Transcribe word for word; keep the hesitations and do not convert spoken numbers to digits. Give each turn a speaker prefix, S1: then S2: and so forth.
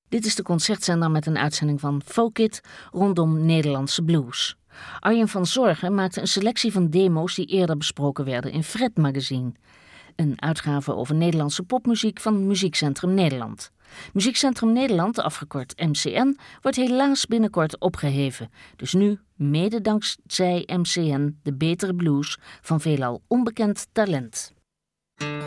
S1: Dit is de concertzender met een uitzending van Folkit rondom Nederlandse blues. Arjen van Zorgen maakte een selectie van demo's die eerder besproken werden in Fred Magazine. Een uitgave over Nederlandse popmuziek van Muziekcentrum Nederland. Muziekcentrum Nederland, afgekort M C N, wordt helaas binnenkort opgeheven. Dus nu, mede dankzij M C N, de betere blues van veelal onbekend talent.